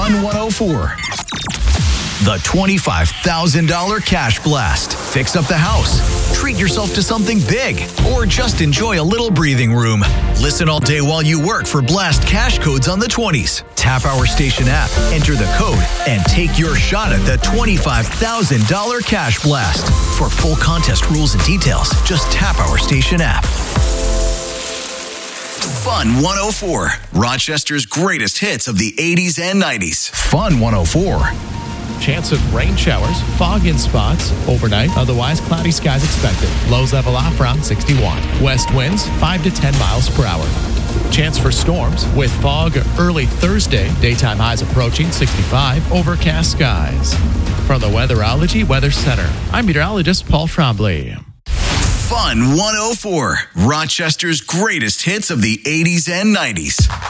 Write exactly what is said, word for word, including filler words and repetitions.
Fun one oh four. The twenty-five thousand dollars Cash Blast. Fix up the house, treat yourself to something big, or just enjoy a little breathing room. Listen all day while you work for Blast cash codes on the twenties. Tap our station app, enter the code, and take your shot at the twenty-five thousand dollars Cash Blast. For full contest rules and details, just tap our station app. Fun one oh four. Rochester's greatest hits of the eighties and nineties. Fun one oh four. Chance of rain showers, fog in spots overnight. Otherwise, cloudy skies expected. Lows level off around sixty-one. West winds five to ten miles per hour. Chance for storms with fog early Thursday. Daytime highs approaching sixty-five. Overcast skies. From the Weatherology Weather Center, I'm meteorologist Paul Trombley. Fun one oh four. Rochester's greatest hits of the eighties and nineties.